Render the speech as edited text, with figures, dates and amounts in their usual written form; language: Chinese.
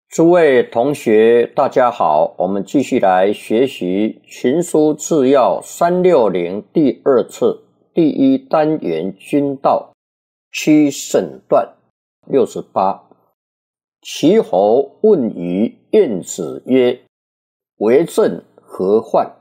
诸位同学，大家好，我们继续来学习群书治要360第二册第一单元军道区审段68。齐侯问于晏子曰：为政何患？